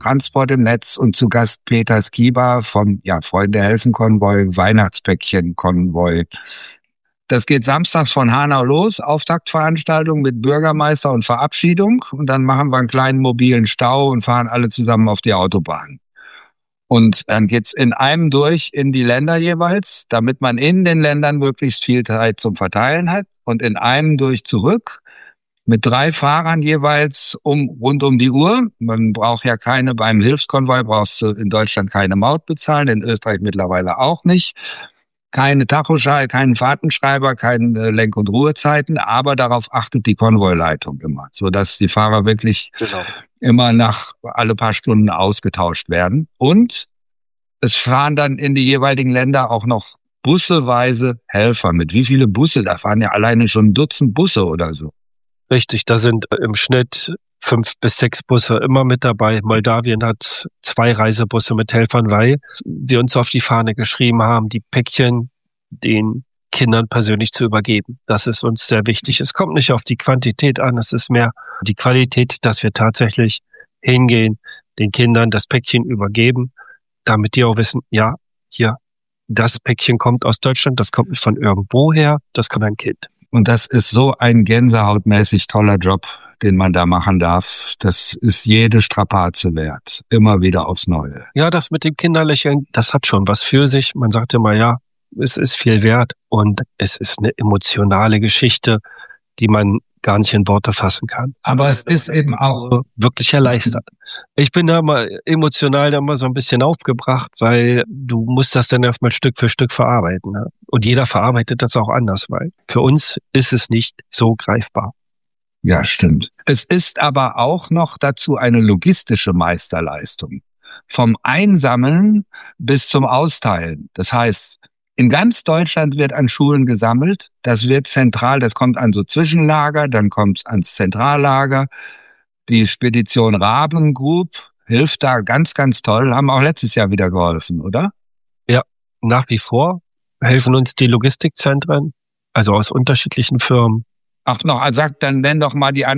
Transport im Netz und zu Gast Peter Skiba vom Freunde helfen Konvoi, Weihnachtspäckchen Konvoi. Das geht samstags von Hanau los, Auftaktveranstaltung mit Bürgermeister und Verabschiedung. Und dann machen wir einen kleinen mobilen Stau und fahren alle zusammen auf die Autobahn. Und dann geht's in einem durch in die Länder jeweils, damit man in den Ländern möglichst viel Zeit zum Verteilen hat. Und in einem durch zurück mit 3 Fahrern jeweils rund um die Uhr. Man braucht ja keine, beim Hilfskonvoi brauchst du in Deutschland keine Maut bezahlen, in Österreich mittlerweile auch nicht. Keine Tachoschal, keinen Fahrtenschreiber, keine Lenk- und Ruhezeiten, aber darauf achtet die Konvoileitung immer, sodass die Fahrer wirklich immer nach alle paar Stunden ausgetauscht werden. Und es fahren dann in die jeweiligen Länder auch noch busseweise Helfer mit. Wie viele Busse? Da fahren ja alleine schon ein Dutzend Busse oder so. Richtig, da sind im Schnitt 5 bis 6 Busse immer mit dabei. Moldawien hat 2 Reisebusse mit Helfern, weil wir uns auf die Fahne geschrieben haben, die Päckchen den Kindern persönlich zu übergeben. Das ist uns sehr wichtig. Es kommt nicht auf die Quantität an, es ist mehr die Qualität, dass wir tatsächlich hingehen, den Kindern das Päckchen übergeben, damit die auch wissen, ja, hier, das Päckchen kommt aus Deutschland, das kommt nicht von irgendwoher, das kommt ein Kind. Und das ist so ein gänsehautmäßig toller Job, den man da machen darf. Das ist jede Strapaze wert. Immer wieder aufs Neue. Ja, das mit dem Kinderlächeln, das hat schon was für sich. Man sagt immer, ja, es ist viel wert und es ist eine emotionale Geschichte, die man gar nicht in Worte fassen kann. Aber es ist eben auch wirklich erleichtert. Ich bin da mal emotional da mal so ein bisschen aufgebracht, weil du musst das dann erstmal Stück für Stück verarbeiten. Ne? Und jeder verarbeitet das auch anders, weil für uns ist es nicht so greifbar. Ja, stimmt. Es ist aber auch noch dazu eine logistische Meisterleistung. Vom Einsammeln bis zum Austeilen. Das heißt, in ganz Deutschland wird an Schulen gesammelt. Das wird zentral, das kommt an so Zwischenlager, dann kommt es ans Zentrallager. Die Spedition Raben Group hilft da ganz, ganz toll. Haben auch letztes Jahr wieder geholfen, oder? Ja, nach wie vor helfen uns die Logistikzentren, also aus unterschiedlichen Firmen. Ach noch, dann nenn doch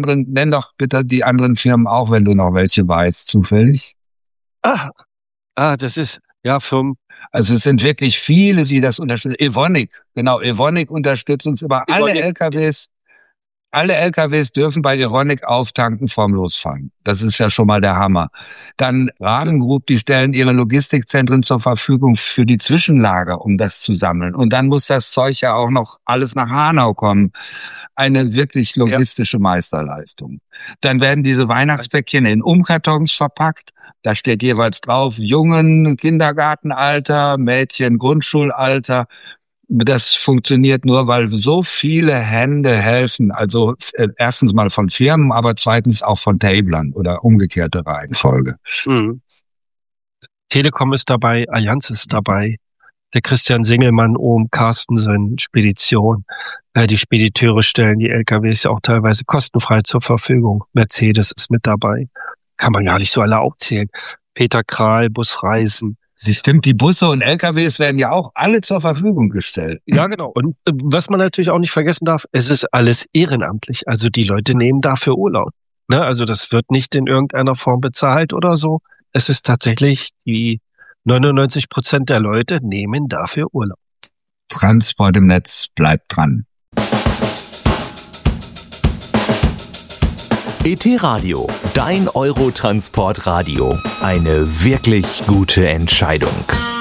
bitte die anderen Firmen auch, wenn du noch welche weißt, zufällig. Das ist, ja, Firmen. Also es sind wirklich viele, die das unterstützen. Evonik unterstützt uns über alle LKWs. Alle LKWs dürfen bei Evonik auftanken vorm Losfahren. Das ist ja schon mal der Hammer. Dann Raben Group, die stellen ihre Logistikzentren zur Verfügung für die Zwischenlager, um das zu sammeln. Und dann muss das Zeug ja auch noch alles nach Hanau kommen. Eine wirklich logistische Meisterleistung. Dann werden diese Weihnachtspäckchen in Umkartons verpackt. Da steht jeweils drauf, Jungen, Kindergartenalter, Mädchen, Grundschulalter. Das funktioniert nur, weil so viele Hände helfen. Also erstens mal von Firmen, aber zweitens auch von Tablern oder umgekehrte Reihenfolge. Mhm. Telekom ist dabei, Allianz ist dabei, der Christian Singelmann, Ohm Carstensen, Spedition. Die Spediteure stellen die LKWs auch teilweise kostenfrei zur Verfügung. Mercedes ist mit dabei. Kann man gar nicht so alle aufzählen. Peter Kral, Busreisen. Das stimmt, die Busse und LKWs werden ja auch alle zur Verfügung gestellt. Ja, genau. Und was man natürlich auch nicht vergessen darf, es ist alles ehrenamtlich. Also die Leute nehmen dafür Urlaub. Ne? Also das wird nicht in irgendeiner Form bezahlt oder so. Es ist tatsächlich, die 99% der Leute nehmen dafür Urlaub. Transport im Netz bleibt dran. ET Radio, dein Eurotransport-Radio. Eine wirklich gute Entscheidung.